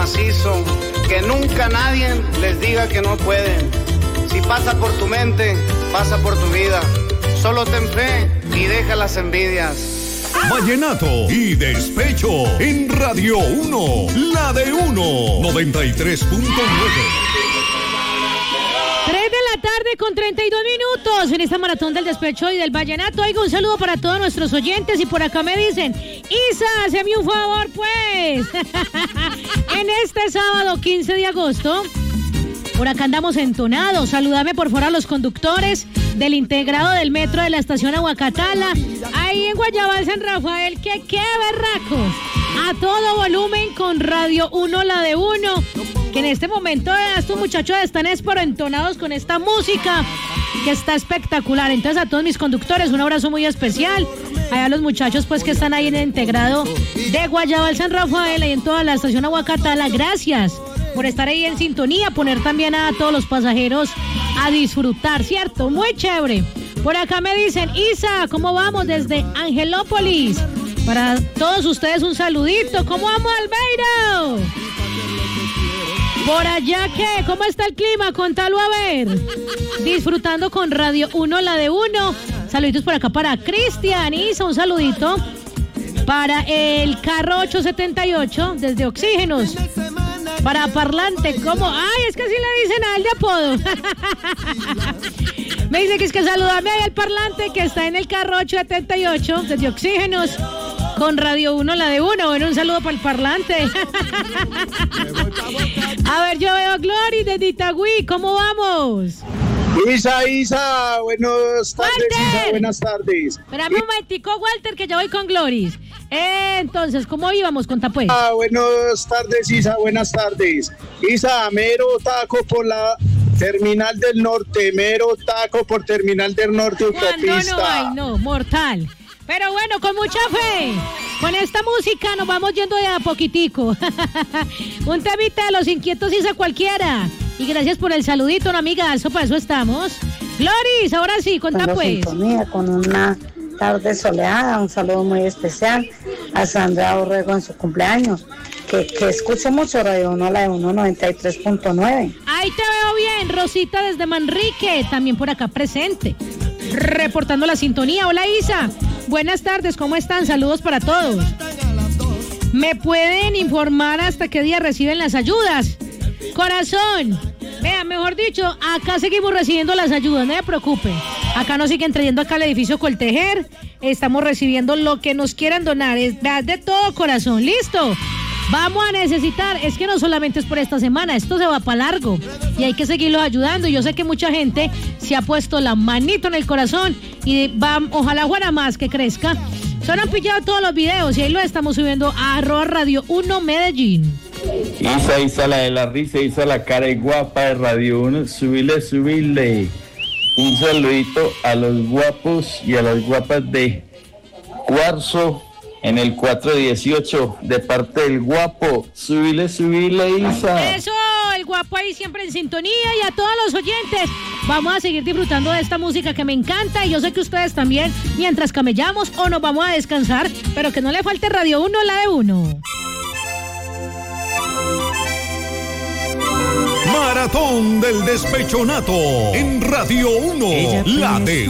Macizo, que nunca nadie les diga que no pueden. Si pasa por tu mente, pasa por tu vida. Solo ten fe y deja las envidias. Vallenato y despecho en Radio 1, la de 93.9. 3 de la tarde con 32 minutos en esta maratón del despecho y del vallenato. Oiga, un saludo para todos nuestros oyentes y por acá me dicen, Isa, hazme un favor pues. En este sábado 15 de agosto, por acá andamos entonados. Saludame por favor a los conductores del integrado del metro de la estación Aguacatala, ahí en Guayabal San Rafael, que qué berracos. A todo volumen con Radio 1, la de 1. Que en este momento estos muchachos están entonados con esta música que está espectacular. Entonces a todos mis conductores un abrazo muy especial. A los muchachos pues que están ahí en el integrado de Guayabal San Rafael y en toda la estación Aguacatala, gracias por estar ahí en sintonía, poner también a todos los pasajeros a disfrutar, ¿cierto? Muy chévere. Por acá me dicen, Isa, ¿cómo vamos? Desde Angelópolis. Para todos ustedes un saludito. ¿Cómo vamos, Albeiro? Por allá, ¿qué? ¿Cómo está el clima? Contalo a ver. Disfrutando con Radio 1, la de 1. Saluditos por acá para Cristian. Isa, un saludito para el carro 878 desde Oxígenos. Para Parlante, ¿cómo? Ay, es que así le dicen a él de apodo. Me dice que es que saludame ahí al Parlante que está en el carro 878 desde Oxígenos con Radio 1, la de 1. Bueno, un saludo para el Parlante. A ver, yo veo a Glory desde Itagüí. ¿Cómo vamos? Isa, buenas tardes, Walter. Isa, buenas tardes. Espérame un momentico, Walter, que ya voy con Gloris. Entonces, ¿cómo íbamos? Conta pues. Buenas tardes, Isa, buenas tardes. Isa, mero taco por la Terminal del Norte, mero taco por Terminal del Norte, autopista. No, mortal. Pero bueno, con mucha fe, con esta música nos vamos yendo de a poquitico. Un temita de los inquietos, Isa, cualquiera. Y gracias por el saludito, una amiga, para eso estamos. Gloris, ahora sí, cuenta pues. Sintonía, con una tarde soleada, un saludo muy especial a Sandra Borrego en su cumpleaños, que escucho mucho Radio 1, la de 93.9. Ahí te veo bien, Rosita desde Manrique, también por acá presente, reportando la sintonía. Hola Isa, buenas tardes, ¿cómo están? Saludos para todos. ¿Me pueden informar hasta qué día reciben las ayudas? Corazón, vea, mejor dicho, acá seguimos recibiendo las ayudas, no se preocupe. Acá nos siguen trayendo acá al edificio Coltejer. Estamos recibiendo lo que nos quieran donar, es de todo corazón, ¿listo? Vamos a necesitar, es que no solamente es por esta semana, esto se va para largo y hay que seguirlos ayudando. Yo sé que mucha gente se ha puesto la manito en el corazón y ojalá fuera más que crezca. Se han pillado todos los videos y ahí lo estamos subiendo a @Radio 1 Medellín. Isa, la de la risa, Isa, la cara y guapa de Radio 1, subile. Un saludito a los guapos y a las guapas de Cuarzo en el 418 de parte del guapo. Subile, Isa. Eso, el guapo ahí siempre en sintonía y a todos los oyentes. Vamos a seguir disfrutando de esta música que me encanta y yo sé que ustedes también, mientras camellamos o nos vamos a descansar, pero que no le falte Radio 1, la de 1. Maratón del Despechonato en Radio 1, la de